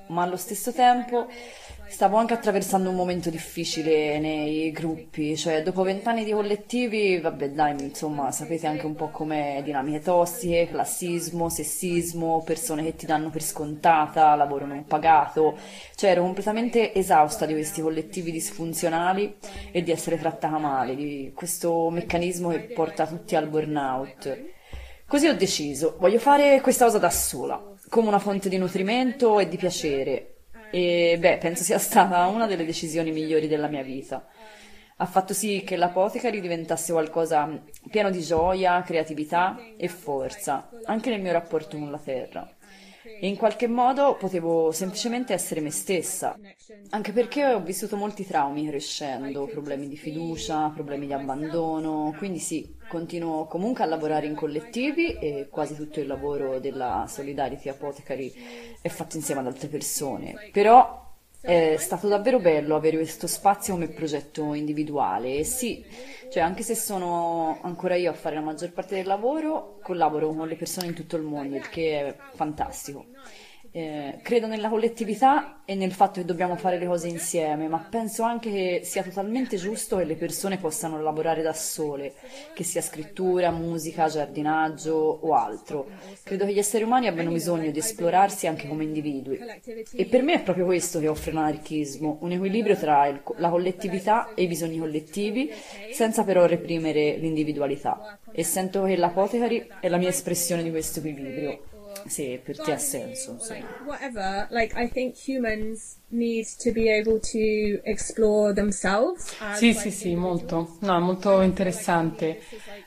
ma allo stesso tempo stavo anche attraversando un momento difficile nei gruppi, cioè dopo 20 anni di collettivi, vabbè dai, insomma, sapete anche un po' com'è, dinamiche tossiche, classismo, sessismo, persone che ti danno per scontata, lavoro non pagato, cioè ero completamente esausta di questi collettivi disfunzionali e di essere trattata male, di questo meccanismo che porta tutti al burnout. Così ho deciso, voglio fare questa cosa da sola, come una fonte di nutrimento e di piacere. E beh, penso sia stata una delle decisioni migliori della mia vita. Ha fatto sì che l'Apothecary diventasse qualcosa pieno di gioia, creatività e forza, anche nel mio rapporto con la terra. E in qualche modo potevo semplicemente essere me stessa, anche perché ho vissuto molti traumi crescendo, problemi di fiducia, problemi di abbandono, quindi sì, continuo comunque a lavorare in collettivi e quasi tutto il lavoro della Solidarity Apothecary è fatto insieme ad altre persone, però è stato davvero bello avere questo spazio come progetto individuale e sì, cioè anche se sono ancora io a fare la maggior parte del lavoro, collaboro con le persone in tutto il mondo, il che è fantastico. Credo nella collettività e nel fatto che dobbiamo fare le cose insieme, ma penso anche che sia totalmente giusto che le persone possano lavorare da sole, che sia scrittura, musica, giardinaggio o altro. Credo che gli esseri umani abbiano bisogno di esplorarsi anche come individui. E per me è proprio questo che offre l'anarchismo, un equilibrio tra la collettività e i bisogni collettivi, senza però reprimere l'individualità. E sento che l'Apothecary è la mia espressione di questo equilibrio. Sì, per te ha senso, sì. Whatever, like I think humans need to be able to explore themselves as, Sì, sì, sì, molto. No, molto interessante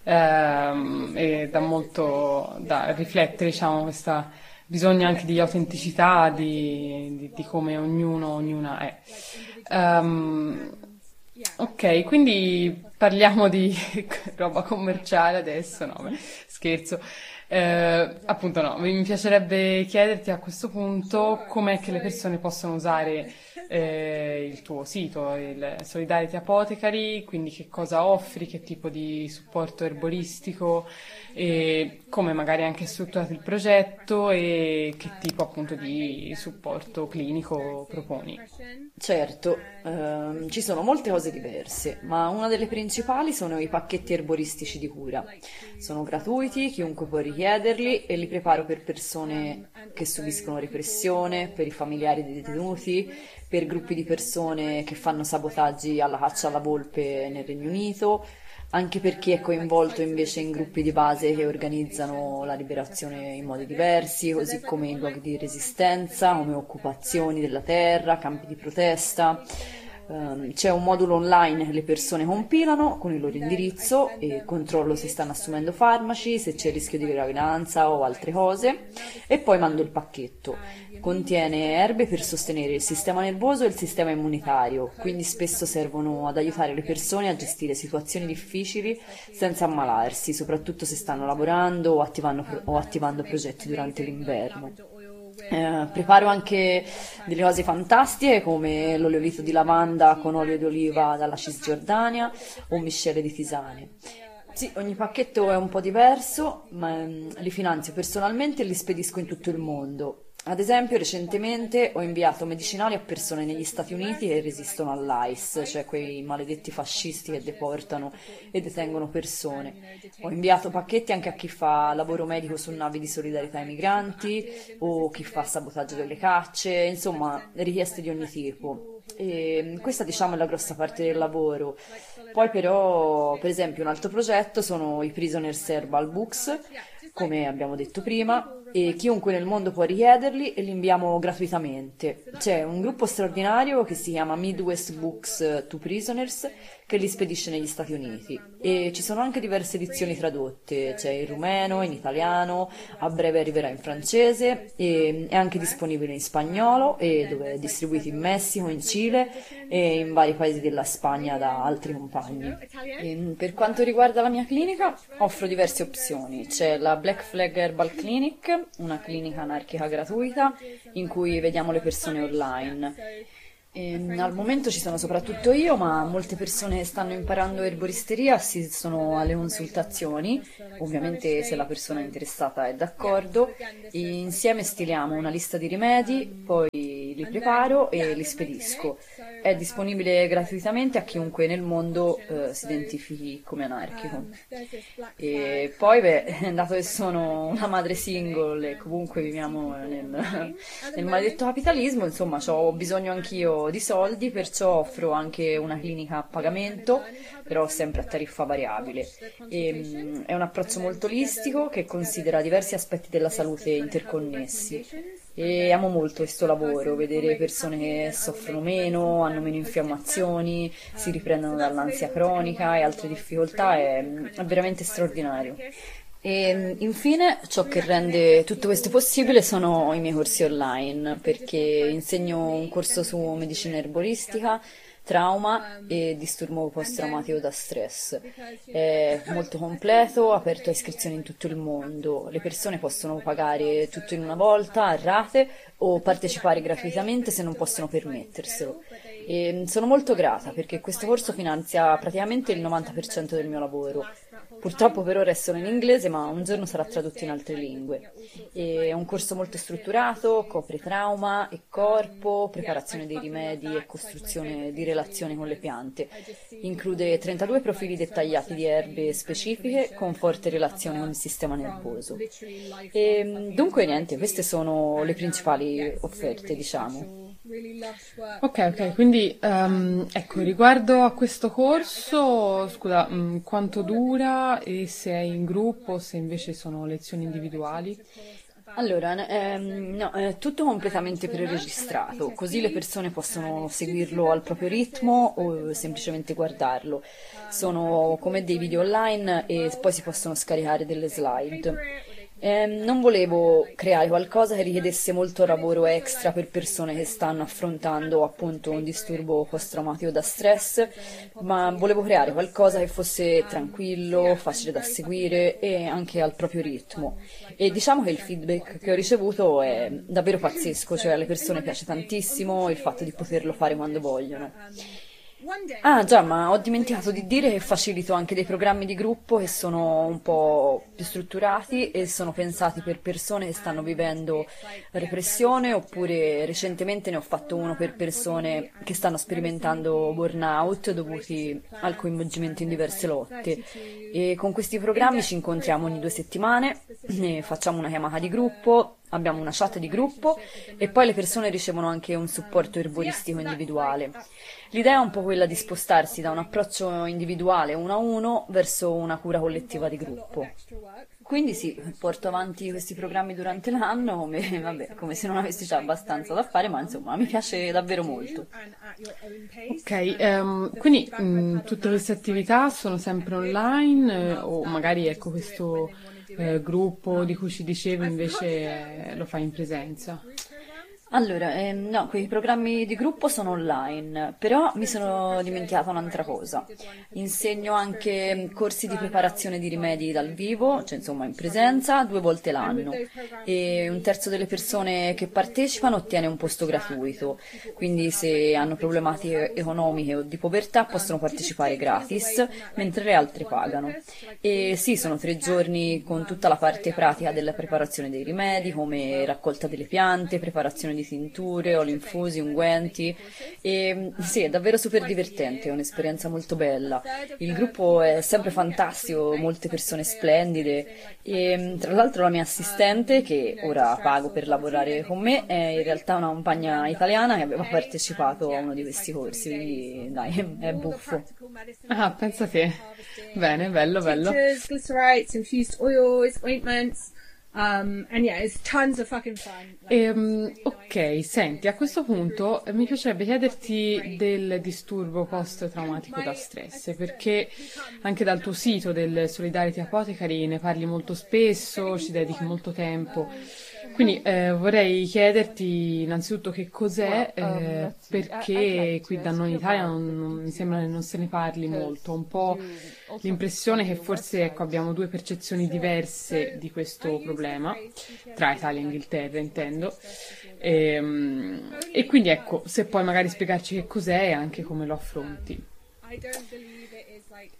e dà molto da riflettere, diciamo, questa bisogno anche di autenticità, di come ognuna è. Ok, quindi parliamo di roba commerciale adesso, no, beh, scherzo. Appunto no, mi piacerebbe chiederti a questo punto com'è che le persone possono usare il tuo sito, il Solidarity Apothecary, quindi che cosa offri, che tipo di supporto erboristico e come magari anche è strutturato il progetto e che tipo appunto di supporto clinico proponi. Certo, ci sono molte cose diverse, ma una delle principali sono i pacchetti erboristici di cura. Sono gratuiti, chiunque può richiederli e li preparo per persone che subiscono repressione, per i familiari dei detenuti, per gruppi di persone che fanno sabotaggi alla caccia alla volpe nel Regno Unito, anche per chi è coinvolto invece in gruppi di base che organizzano la liberazione in modi diversi, così come in luoghi di resistenza, come occupazioni della terra, campi di protesta. C'è un modulo online che le persone compilano con il loro indirizzo e controllo se stanno assumendo farmaci, se c'è il rischio di gravidanza o altre cose e poi mando il pacchetto. Contiene erbe per sostenere il sistema nervoso e il sistema immunitario, quindi spesso servono ad aiutare le persone a gestire situazioni difficili senza ammalarsi, soprattutto se stanno lavorando o attivando progetti durante l'inverno. Preparo anche delle cose fantastiche come l'oleolito di lavanda con olio di oliva dalla Cisgiordania o un miscele di tisane. Sì, ogni pacchetto è un po' diverso, ma li finanzio personalmente e li spedisco in tutto il mondo. Ad esempio, recentemente ho inviato medicinali a persone negli Stati Uniti che resistono all'ICE, cioè quei maledetti fascisti che deportano e detengono persone. Ho inviato pacchetti anche a chi fa lavoro medico su navi di solidarietà ai migranti o chi fa sabotaggio delle cacce, insomma, richieste di ogni tipo. E questa diciamo è la grossa parte del lavoro. Poi però, per esempio, un altro progetto sono i Prisoners Herbal Books, come abbiamo detto prima, e chiunque nel mondo può richiederli e li inviamo gratuitamente. C'è un gruppo straordinario che si chiama Midwest Books to Prisoners che li spedisce negli Stati Uniti e ci sono anche diverse edizioni tradotte, c'è in rumeno, in italiano, a breve arriverà in francese e è anche disponibile in spagnolo e dove è distribuito in Messico, in Cile e in vari paesi della Spagna da altri compagni. E per quanto riguarda la mia clinica, offro diverse opzioni. C'è la Black Flag Herbal Clinic, una clinica anarchica gratuita in cui vediamo le persone online. Al momento ci sono soprattutto io, ma molte persone che stanno imparando erboristeria assistono alle consultazioni, ovviamente se la persona interessata è d'accordo, e insieme stiliamo una lista di rimedi, poi li preparo e li spedisco. È disponibile gratuitamente a chiunque nel mondo si identifichi come anarchico. E poi, beh, dato che sono una madre single e comunque viviamo nel maledetto capitalismo, insomma, ho bisogno anch'io di soldi, perciò offro anche una clinica a pagamento, però sempre a tariffa variabile. È un approccio molto olistico che considera diversi aspetti della salute interconnessi. E amo molto questo lavoro, vedere persone che soffrono meno, hanno meno infiammazioni, si riprendono dall'ansia cronica e altre difficoltà, è veramente straordinario. E infine ciò che rende tutto questo possibile sono i miei corsi online, perché insegno un corso su medicina erboristica, trauma e disturbo post-traumatico da stress. È molto completo, aperto a iscrizioni in tutto il mondo. Le persone possono pagare tutto in una volta, a rate, o partecipare gratuitamente se non possono permetterselo. E sono molto grata perché questo corso finanzia praticamente il 90% del mio lavoro. Purtroppo per ora è solo in inglese, ma un giorno sarà tradotto in altre lingue. È un corso molto strutturato, copre trauma e corpo, preparazione dei rimedi e costruzione di relazioni con le piante. Include 32 profili dettagliati di erbe specifiche con forte relazione con il sistema nervoso. E dunque niente, queste sono le principali offerte, diciamo. Ok, quindi ecco, riguardo a questo corso, scusa, quanto dura e se è in gruppo o se invece sono lezioni individuali? Allora, no, è tutto completamente preregistrato, così le persone possono seguirlo al proprio ritmo o semplicemente guardarlo. Sono come dei video online e poi si possono scaricare delle slide. Non volevo creare qualcosa che richiedesse molto lavoro extra per persone che stanno affrontando appunto un disturbo post-traumatico da stress, ma volevo creare qualcosa che fosse tranquillo, facile da seguire e anche al proprio ritmo. E diciamo che il feedback che ho ricevuto è davvero pazzesco, cioè alle persone piace tantissimo il fatto di poterlo fare quando vogliono. Ah già, ma ho dimenticato di dire che facilito anche dei programmi di gruppo che sono un po' più strutturati e sono pensati per persone che stanno vivendo repressione, oppure recentemente ne ho fatto uno per persone che stanno sperimentando burnout dovuti al coinvolgimento in diverse lotte. E con questi programmi ci incontriamo ogni 2 settimane, e facciamo una chiamata di gruppo. Abbiamo una chat di gruppo e poi le persone ricevono anche un supporto erboristico individuale. L'idea è un po' quella di spostarsi da un approccio individuale uno a uno verso una cura collettiva di gruppo. Quindi sì, porto avanti questi programmi durante l'anno come se non avessi già abbastanza da fare, ma insomma mi piace davvero molto. Ok, quindi tutte queste attività sono sempre online o magari ecco questo gruppo di cui ci dicevi invece lo fai in presenza? Allora, no, quei programmi di gruppo sono online, però mi sono dimenticata un'altra cosa. Insegno anche corsi di preparazione di rimedi dal vivo, cioè insomma in presenza, 2 volte l'anno. E un terzo delle persone che partecipano ottiene un posto gratuito, quindi se hanno problematiche economiche o di povertà possono partecipare gratis, mentre le altre pagano. E sì, sono 3 giorni con tutta la parte pratica della preparazione dei rimedi, come raccolta delle piante, preparazione di tinture, oli infusi, unguenti e sì, è davvero super divertente, è un'esperienza molto bella. Il gruppo è sempre fantastico, molte persone splendide e tra l'altro la mia assistente, che ora pago per lavorare con me, è in realtà una compagna italiana che aveva partecipato a uno di questi corsi, quindi dai, è buffo. Ah, pensa te. Bene, bello. Tinctures, glycerites, infused oils, ointments. And yeah, it's tons of fucking fun. Ok, senti, a questo punto mi piacerebbe chiederti del disturbo post-traumatico da stress, perché anche dal tuo sito del Solidarity Apothecary ne parli molto spesso, ci dedichi molto tempo. Quindi vorrei chiederti innanzitutto che cos'è, perché qui da noi in Italia mi sembra che non se ne parli molto, ho un po' l'impressione che forse ecco, abbiamo 2 percezioni diverse di questo problema, tra Italia e Inghilterra intendo, e quindi ecco, se puoi magari spiegarci che cos'è e anche come lo affronti.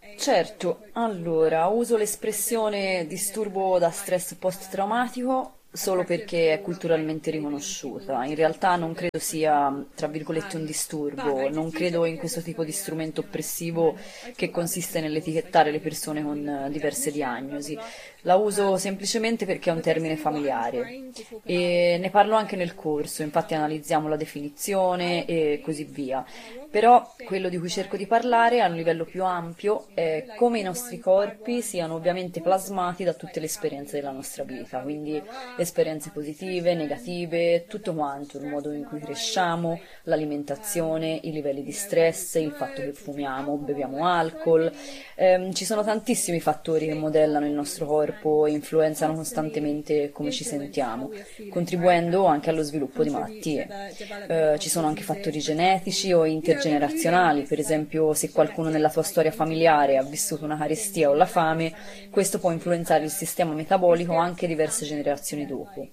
Certo, allora uso l'espressione disturbo da stress post-traumatico solo perché è culturalmente riconosciuta. In realtà non credo sia, tra virgolette, un disturbo, non credo in questo tipo di strumento oppressivo che consiste nell'etichettare le persone con diverse diagnosi. La uso semplicemente perché è un termine familiare e ne parlo anche nel corso, infatti analizziamo la definizione e così via. Però quello di cui cerco di parlare a un livello più ampio è come i nostri corpi siano ovviamente plasmati da tutte le esperienze della nostra vita, quindi esperienze positive, negative, tutto quanto, il modo in cui cresciamo, l'alimentazione, i livelli di stress, il fatto che fumiamo, beviamo alcol. Ci sono tantissimi fattori che modellano il nostro corpo e influenzano costantemente come ci sentiamo, contribuendo anche allo sviluppo di malattie. Ci sono anche fattori genetici o intergenerazionali, per esempio se qualcuno nella tua storia familiare ha vissuto una carestia o la fame, questo può influenzare il sistema metabolico anche diverse generazioni dopo.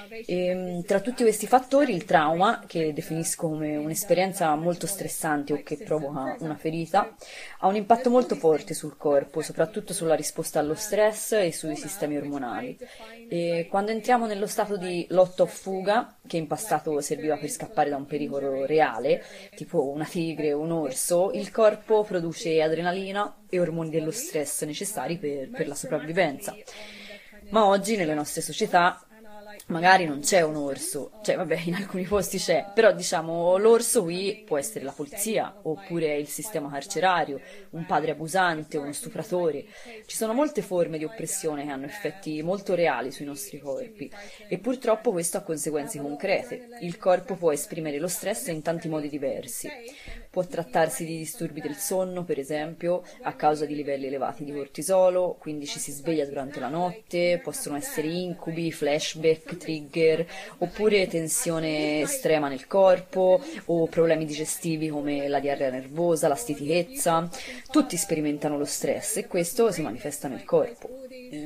Tra tutti questi fattori il trauma, che definisco come un'esperienza molto stressante o che provoca una ferita, ha un impatto molto forte sul corpo, soprattutto sulla risposta allo stress e sui sistemi ormonali. E quando entriamo nello stato di lotta o fuga, che in passato serviva per scappare da un pericolo reale, tipo una tigre o un orso, il corpo produce adrenalina e ormoni dello stress necessari per la sopravvivenza. Ma oggi nelle nostre società magari non c'è un orso, cioè vabbè in alcuni posti c'è, però diciamo l'orso qui può essere la polizia oppure il sistema carcerario, un padre abusante, uno stupratore. Ci sono molte forme di oppressione che hanno effetti molto reali sui nostri corpi e purtroppo questo ha conseguenze concrete. Il corpo può esprimere lo stress in tanti modi diversi. Può trattarsi di disturbi del sonno, per esempio, a causa di livelli elevati di cortisolo, quindi ci si sveglia durante la notte, possono essere incubi, flashback, trigger, oppure tensione estrema nel corpo o problemi digestivi come la diarrea nervosa, la stitichezza. Tutti sperimentano lo stress e questo si manifesta nel corpo.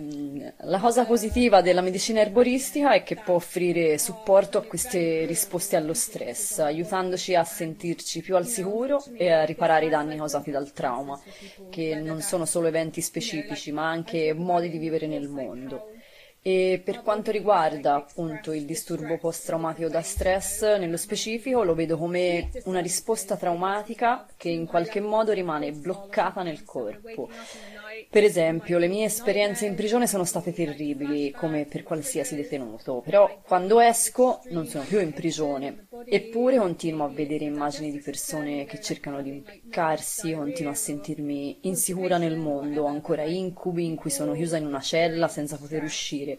La cosa positiva della medicina erboristica è che può offrire supporto a queste risposte allo stress, aiutandoci a sentirci più al sicuro e a riparare i danni causati dal trauma, che non sono solo eventi specifici, ma anche modi di vivere nel mondo. E per quanto riguarda appunto il disturbo post-traumatico da stress, nello specifico lo vedo come una risposta traumatica che in qualche modo rimane bloccata nel corpo. Per esempio, le mie esperienze in prigione sono state terribili, come per qualsiasi detenuto, però quando esco non sono più in prigione, eppure continuo a vedere immagini di persone che cercano di impiccarsi, continuo a sentirmi insicura nel mondo, ancora incubi in cui sono chiusa in una cella senza poter uscire.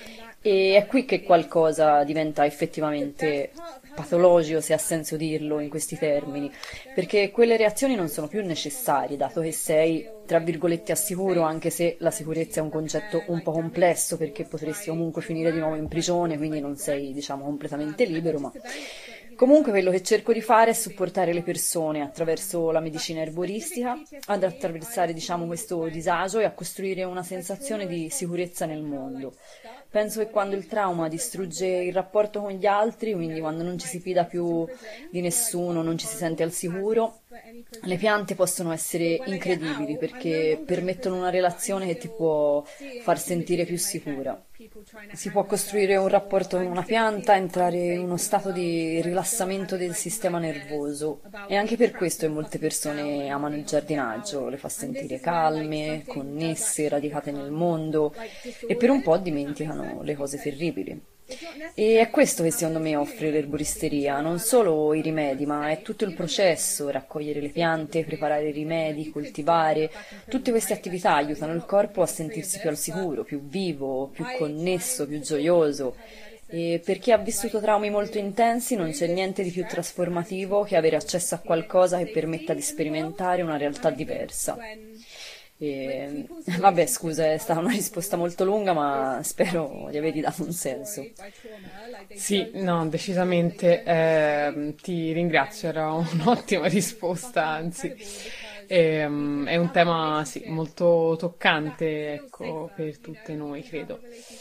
E è qui che qualcosa diventa effettivamente patologico, se ha senso dirlo in questi termini, perché quelle reazioni non sono più necessarie, dato che sei, tra virgolette, al sicuro, anche se la sicurezza è un concetto un po' complesso, perché potresti comunque finire di nuovo in prigione, quindi non sei, diciamo, completamente libero, ma comunque quello che cerco di fare è supportare le persone attraverso la medicina erboristica ad attraversare, diciamo, questo disagio e a costruire una sensazione di sicurezza nel mondo. Penso che quando il trauma distrugge il rapporto con gli altri, quindi quando non ci si fida più di nessuno, non ci si sente al sicuro, le piante possono essere incredibili perché permettono una relazione che ti può far sentire più sicura. Si può costruire un rapporto con una pianta, entrare in uno stato di rilassamento del sistema nervoso e anche per questo molte persone amano il giardinaggio, le fa sentire calme, connesse, radicate nel mondo e per un po' dimenticano le cose terribili. E è questo che secondo me offre l'erboristeria, non solo i rimedi, ma è tutto il processo, raccogliere le piante, preparare i rimedi, coltivare. Tutte queste attività aiutano il corpo a sentirsi più al sicuro, più vivo, più connesso, più gioioso. E per chi ha vissuto traumi molto intensi non c'è niente di più trasformativo che avere accesso a qualcosa che permetta di sperimentare una realtà diversa. E, vabbè, scusa, è stata una risposta molto lunga, ma spero di avergli dato un senso. Sì, no, decisamente, ti ringrazio, era un'ottima risposta, anzi. È un tema sì, molto toccante, ecco, per tutte noi, credo.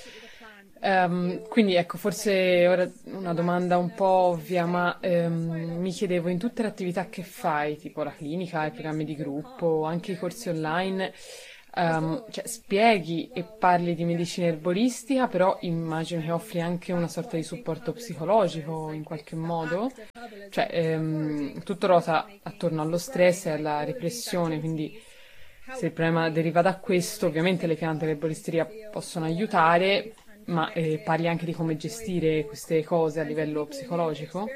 Quindi ecco, forse ora una domanda un po' ovvia, ma mi chiedevo, in tutte le attività che fai, tipo la clinica, i programmi di gruppo, anche i corsi online, cioè spieghi e parli di medicina erboristica, però immagino che offri anche una sorta di supporto psicologico in qualche modo, cioè tutto ruota attorno allo stress e alla repressione, quindi se il problema deriva da questo, ovviamente le piante dell'erboristeria possono aiutare, ma parli anche di come gestire queste cose a livello psicologico?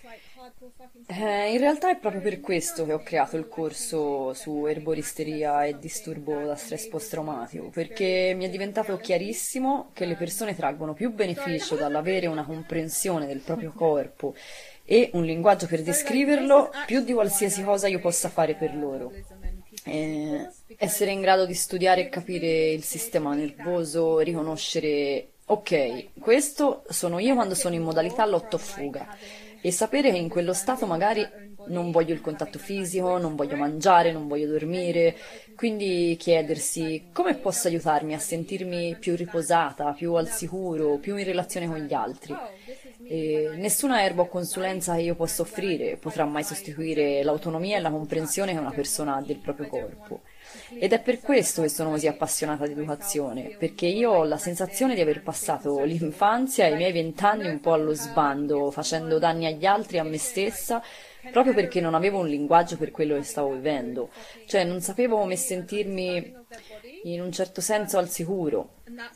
In realtà è proprio per questo che ho creato il corso su erboristeria e disturbo da stress post-traumatico, perché mi è diventato chiarissimo che le persone traggono più beneficio dall'avere una comprensione del proprio corpo e un linguaggio per descriverlo più di qualsiasi cosa io possa fare per loro. Essere in grado di studiare e capire il sistema nervoso, riconoscere, ok, questo sono io quando sono in modalità lotto-fuga. E sapere che in quello stato magari non voglio il contatto fisico, non voglio mangiare, non voglio dormire, quindi chiedersi come posso aiutarmi a sentirmi più riposata, più al sicuro, più in relazione con gli altri. E nessuna erba o consulenza che io possa offrire potrà mai sostituire l'autonomia e la comprensione che una persona ha del proprio corpo. Ed è per questo che sono così appassionata di educazione, perché io ho la sensazione di aver passato l'infanzia e i miei 20 anni un po' allo sbando, facendo danni agli altri e a me stessa, proprio perché non avevo un linguaggio per quello che stavo vivendo. Cioè non sapevo come sentirmi in un certo senso al sicuro.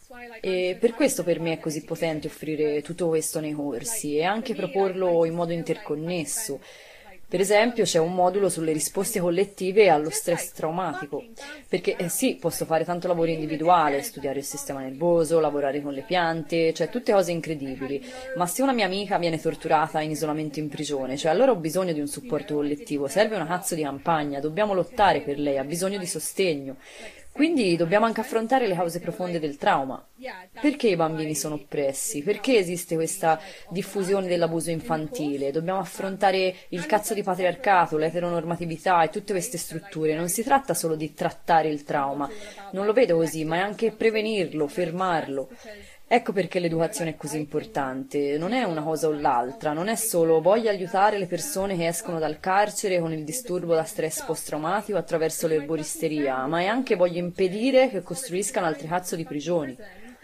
E per questo per me è così potente offrire tutto questo nei corsi e anche proporlo in modo interconnesso. Per esempio c'è un modulo sulle risposte collettive allo stress traumatico, perché sì, posso fare tanto lavoro individuale, studiare il sistema nervoso, lavorare con le piante, cioè tutte cose incredibili, ma se una mia amica viene torturata in isolamento in prigione, cioè allora ho bisogno di un supporto collettivo, serve una cazzo di campagna, dobbiamo lottare per lei, ha bisogno di sostegno. Quindi dobbiamo anche affrontare le cause profonde del trauma. Perché i bambini sono oppressi? Perché esiste questa diffusione dell'abuso infantile? Dobbiamo affrontare il cazzo di patriarcato, l'eteronormatività e tutte queste strutture. Non si tratta solo di trattare il trauma, non lo vedo così, ma è anche prevenirlo, fermarlo. Ecco perché l'educazione è così importante, non è una cosa o l'altra, non è solo voglio aiutare le persone che escono dal carcere con il disturbo da stress post-traumatico attraverso l'erboristeria, ma è anche voglio impedire che costruiscano altri cazzo di prigioni.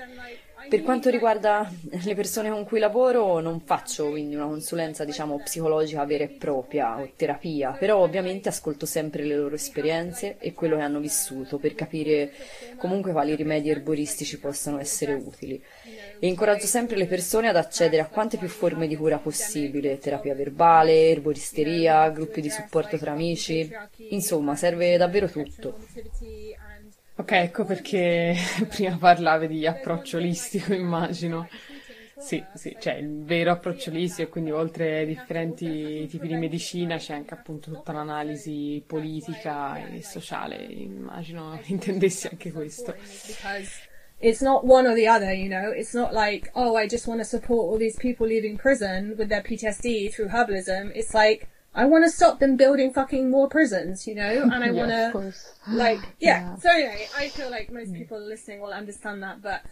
Per quanto riguarda le persone con cui lavoro, non faccio quindi una consulenza, diciamo, psicologica vera e propria o terapia, però ovviamente ascolto sempre le loro esperienze e quello che hanno vissuto per capire comunque quali rimedi erboristici possano essere utili. E incoraggio sempre le persone ad accedere a quante più forme di cura possibile, terapia verbale, erboristeria, gruppi di supporto tra amici, insomma, serve davvero tutto. Ok, ecco perché prima parlavi di approccio olistico, immagino. Sì, sì, c'è il vero approccio olistico e quindi oltre ai differenti tipi di medicina c'è anche appunto tutta l'analisi politica e sociale, immagino intendessi anche questo. It's not one or the other, you know. It's not like, oh, I just want to support all these people leaving prison with their PTSD through herbalism. It's like, I want to stop them building fucking more prisons, you know, and I want to, like, yeah. So anyway, I feel like most people listening will understand that, but,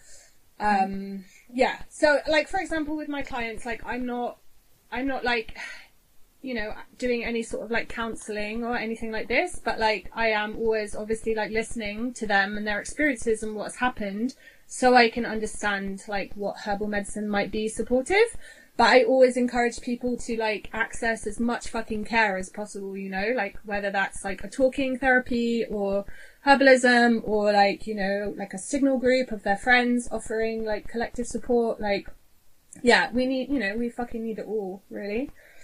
yeah. So, like, for example, with my clients, like, I'm not like, you know, doing any sort of like counselling or anything like this, but like, I am always obviously like listening to them and their experiences and what's happened, so I can understand like what herbal medicine might be supportive. But I always encourage people to like access as much fucking care as possible, you know, like whether that's like a talking therapy or herbalism or like, you know, like a signal group of their friends offering like collective support. Like, yeah, we need, you know, we fucking need it all, really.